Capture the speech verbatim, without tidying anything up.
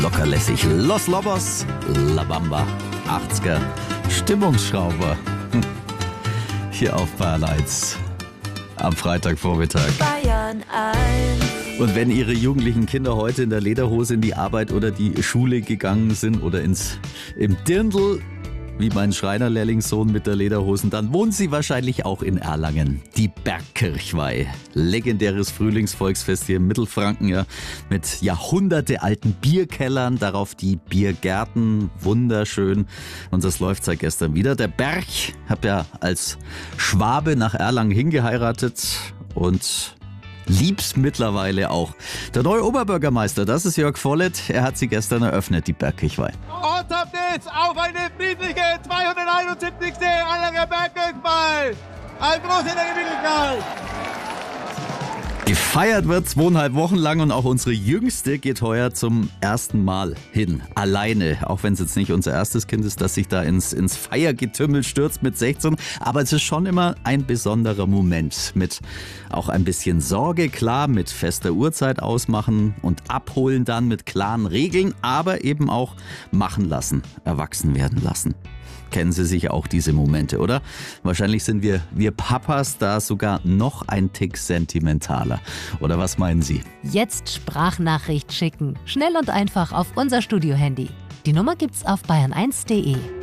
Lockerlässig. Los Lobos, La Bamba, achtziger, Stimmungsschrauber. Hier auf Bayern eins am Freitagvormittag. Bayern eins. Und wenn Ihre jugendlichen Kinder heute in der Lederhose in die Arbeit oder die Schule gegangen sind oder ins im Dirndl, wie mein Schreinerlehrlingssohn mit der Lederhosen, dann wohnen sie wahrscheinlich auch in Erlangen. Die Bergkirchweih, legendäres Frühlingsvolksfest hier im Mittelfranken, ja, mit jahrhundertealten Bierkellern, darauf die Biergärten, wunderschön. Und das läuft seit gestern wieder. Der Berg, hab ja als Schwabe nach Erlangen hingeheiratet und lieb's mittlerweile auch. Der neue Oberbürgermeister, das ist Jörg Vollett, er hat sie gestern eröffnet, die Bergkirchweih. Und ab geht's auf eine friedliche zweihunderteinundsiebzigste Erlanger Bergkirchweih. Ein Gruß in der Gemütlichkeit. Gefeiert wird zweieinhalb Wochen lang und auch unsere Jüngste geht heuer zum ersten Mal hin. Alleine, auch wenn es jetzt nicht unser erstes Kind ist, das sich da ins, ins Feiergetümmel stürzt mit sechzehn. Aber es ist schon immer ein besonderer Moment mit auch ein bisschen Sorge, klar, mit fester Uhrzeit ausmachen und abholen dann mit klaren Regeln, aber eben auch machen lassen, erwachsen werden lassen. Kennen Sie sicher auch diese Momente, oder? Wahrscheinlich sind wir, wir Papas da sogar noch ein Tick sentimentaler. Oder was meinen Sie? Jetzt Sprachnachricht schicken. Schnell und einfach auf unser Studio-Handy. Die Nummer gibt's auf bayern eins punkt de.